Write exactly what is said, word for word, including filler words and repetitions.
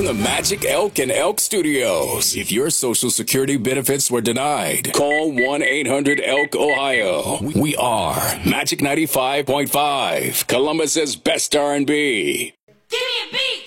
the Magic Elk and Elk Studios. If your Social Security benefits were denied, call one eight hundred elk ohio. We are Magic ninety-five point five, Columbus's best R and B. Give me a beat!